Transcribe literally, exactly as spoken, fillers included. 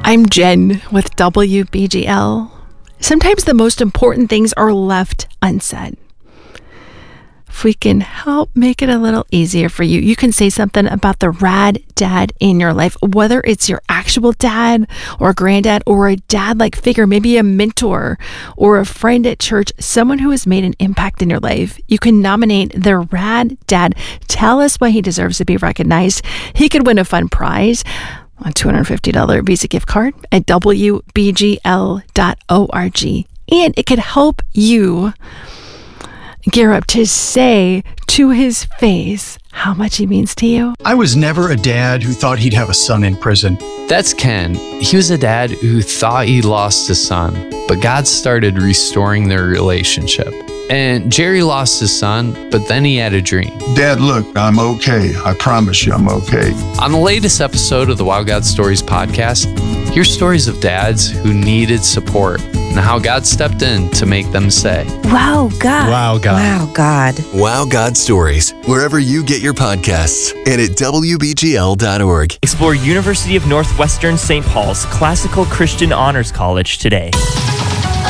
I'm Jen with W B G L. Sometimes the most important things are left unsaid. If we can help make it a little easier for you, you can say something about the rad dad in your life, whether it's your actual dad or granddad or a dad-like figure, maybe a mentor or a friend at church, someone who has made an impact in your life. You can nominate the rad dad. Tell us why he deserves to be recognized. He could win a fun prize, a two hundred fifty dollars Visa gift card at W B G L dot org. And it could help you gear up to say to his face how much he means to you. I was never a dad who thought he'd have a son in prison. That's Ken. He was a dad who thought he lost his son, but God started restoring their relationship. And Jerry lost his son, but then he had a dream. Dad, look, I'm okay. I promise you I'm okay. On the latest episode of the Wow God Stories podcast, hear stories of dads who needed support and how God stepped in to make them say, Wow, God. Wow, God. Wow, God. Wow God Stories, wherever you get your podcasts and at W B G L dot org. Explore University of Northwestern Saint Paul's Classical Christian Honors College today.